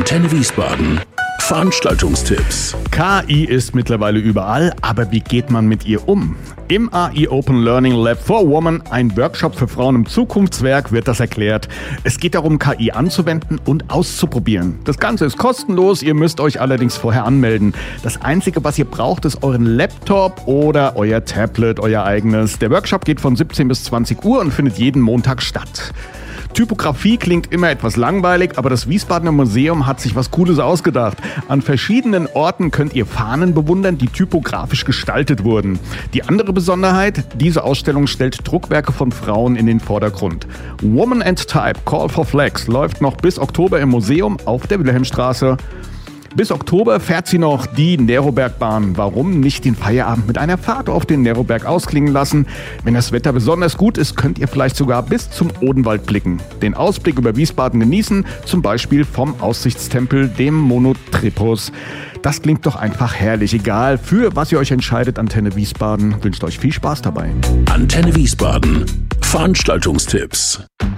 Antenne Wiesbaden. Veranstaltungstipps. KI ist mittlerweile überall, aber wie geht man mit ihr um? Im AI Open Learning Lab for Women, ein Workshop für Frauen im Zukunftswerk, wird das erklärt. Es geht darum, KI anzuwenden und auszuprobieren. Das Ganze ist kostenlos, ihr müsst euch allerdings vorher anmelden. Das Einzige, was ihr braucht, ist euren Laptop oder euer Tablet, euer eigenes. Der Workshop geht von 17 bis 20 Uhr und findet jeden Montag statt. Typografie klingt immer etwas langweilig, aber das Wiesbadener Museum hat sich was Cooles ausgedacht. An verschiedenen Orten könnt ihr Fahnen bewundern, die typografisch gestaltet wurden. Die andere Besonderheit, diese Ausstellung stellt Druckwerke von Frauen in den Vordergrund. Woman and Type Call for Flags läuft noch bis Oktober im Museum auf der Wilhelmstraße. Bis Oktober fährt sie noch die Nerobergbahn. Warum nicht den Feierabend mit einer Fahrt auf den Neroberg ausklingen lassen? Wenn das Wetter besonders gut ist, könnt ihr vielleicht sogar bis zum Odenwald blicken. Den Ausblick über Wiesbaden genießen, zum Beispiel vom Aussichtstempel, dem Monotripus. Das klingt doch einfach herrlich. Egal, für was ihr euch entscheidet, Antenne Wiesbaden wünscht euch viel Spaß dabei. Antenne Wiesbaden. Veranstaltungstipps.